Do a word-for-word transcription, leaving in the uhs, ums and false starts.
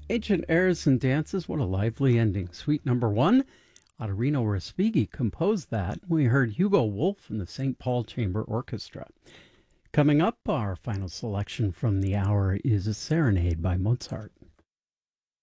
Ancient Airs and Dances, what a lively ending. Suite number one, Ottorino Respighi composed that. We heard Hugo Wolf and the Saint Paul Chamber Orchestra. Coming up, our final selection from the hour is a Serenade by Mozart.